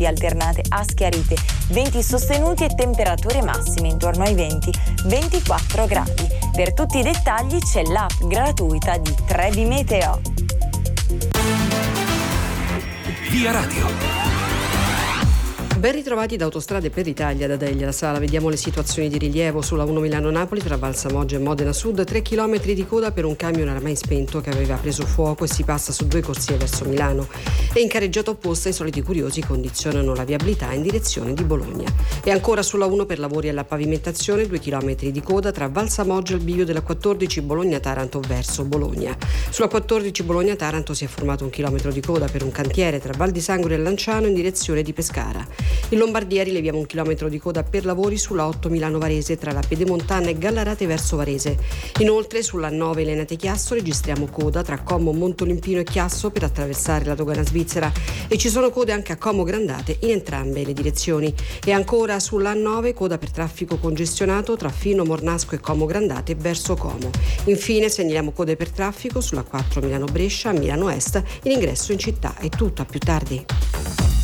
alternate a schiarite, venti sostenuti e temperature massime intorno ai 20-24 gradi. Per tutti i dettagli c'è l'app gratuita di Trebi Meteo. Via Radio. Ben ritrovati da Autostrade per l'Italia, da Delia La Sala. Vediamo le situazioni di rilievo sulla 1 Milano-Napoli tra Valsamoggia e Modena Sud. 3 chilometri di coda per un camion oramai spento che aveva preso fuoco e si passa su 2 corsie verso Milano. E in carreggiata opposta i soliti curiosi condizionano la viabilità in direzione di Bologna. E ancora sulla 1 per lavori alla pavimentazione, 2 chilometri di coda tra Valsamoggia e il bivio della 14 Bologna-Taranto verso Bologna. Sulla 14 Bologna-Taranto si è formato 1 chilometro di coda per un cantiere tra Val di Sangro e Lanciano in direzione di Pescara. In Lombardia rileviamo 1 chilometro di coda per lavori sulla 8 Milano-Varese tra la Pedemontana e Gallarate verso Varese. Inoltre sulla 9 Lenate-Chiasso registriamo coda tra Como, Montolimpino e Chiasso per attraversare la dogana svizzera e ci sono code anche a Como Grandate in entrambe le direzioni. E ancora sulla 9 coda per traffico congestionato tra Fino, Mornasco e Como Grandate verso Como. Infine segnaliamo code per traffico sulla 4 Milano-Brescia, Milano Est in ingresso in città. È tutto, a più tardi.